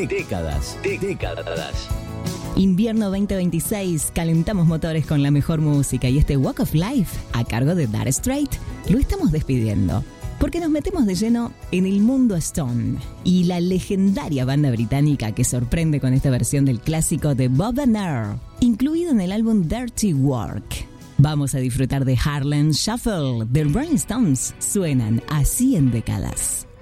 Décadas. Invierno 2026, calentamos motores con la mejor música y este Walk of Life, a cargo de Dire Straits, lo estamos despidiendo. Porque nos metemos de lleno en el mundo Stone y la legendaria banda británica que sorprende con esta versión del clásico de Bob and Earl, incluido en el álbum Dirty Work. Vamos a disfrutar de Harlem Shuffle, de Rolling Stones. Suenan así en Décadas.